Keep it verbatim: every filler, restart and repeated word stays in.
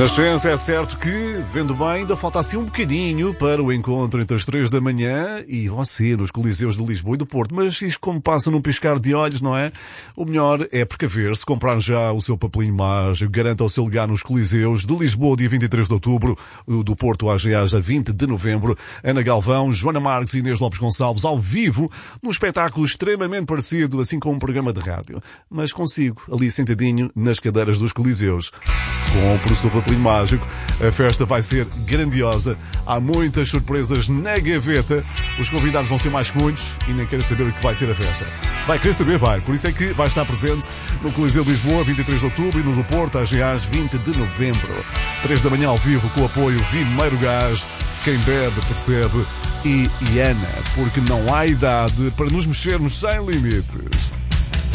Nascença, é certo que, vendo bem, ainda falta assim um bocadinho para o encontro entre as três da manhã e você nos Coliseus de Lisboa e do Porto. Mas isto como passa num piscar de olhos, não é? O melhor é precaver-se, comprar já o seu papelinho mágico, garanta o seu lugar nos Coliseus de Lisboa, dia vinte e três de outubro, do Porto a Geás, a vinte de novembro. Ana Galvão, Joana Marques e Inês Lopes Gonçalves ao vivo, num espetáculo extremamente parecido, assim como um programa de rádio. Mas consigo, ali sentadinho nas cadeiras dos Coliseus. Compre o seu papelinho mágico. A festa vai ser grandiosa. Há muitas surpresas na gaveta. Os convidados vão ser mais que muitos e nem quero saber o que vai ser a festa. Vai querer saber, vai. Por isso é que vai estar presente no Coliseu de Lisboa, vinte e três de outubro, e no do Porto, a Geás, vinte de novembro. três da manhã ao vivo com o apoio Vimeiro Gás. Quem bebe percebe. E Iana, porque não há idade para nos mexermos sem limites.